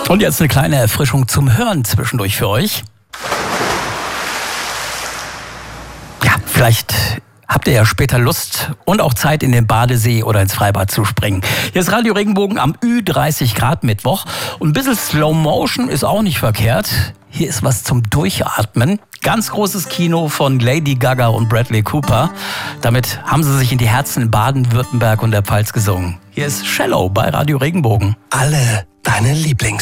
Und jetzt eine kleine Erfrischung zum Hören zwischendurch für euch. Ja, vielleicht habt ihr ja später Lust und auch Zeit, in den Badesee oder ins Freibad zu springen. Hier ist Radio Regenbogen am Ü30 Grad Mittwoch. Und ein bisschen Slow Motion ist auch nicht verkehrt. Hier ist was zum Durchatmen. Ganz großes Kino von Lady Gaga und Bradley Cooper. Damit haben sie sich in die Herzen in Baden-Württemberg und der Pfalz gesungen. Hier ist Shallow bei Radio Regenbogen. Alle deine